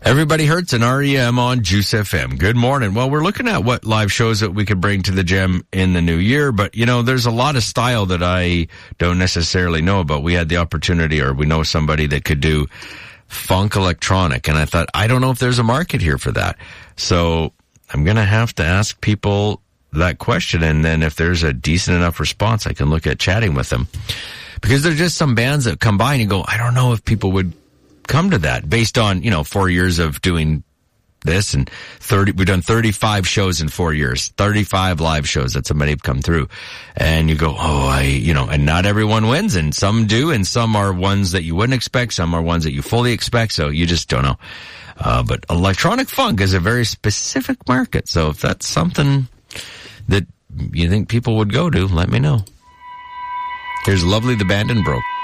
Everybody Hurts and REM on Juice FM. Good morning. Well, we're looking at what live shows that we could bring to the gym in the new year, but you know, there's a lot of style that I don't necessarily know about. We had the opportunity, or we know somebody that could do funk electronic, and I thought, I don't know if there's a market here for that. So I'm going to have to ask people that question, and then if there's a decent enough response, I can look at chatting with them. Because there's just some bands that come by and you go, I don't know if people would come to that based on, 4 years of doing this, and we've done 35 shows in 4 years, 35 live shows that somebody have come through. And you go, and not everyone wins, and some do, and some are ones that you wouldn't expect, some are ones that you fully expect, so you just don't know. But electronic funk is a very specific market, so if that's something that you think people would go to, let me know. Here's Lovely the Band and Broke.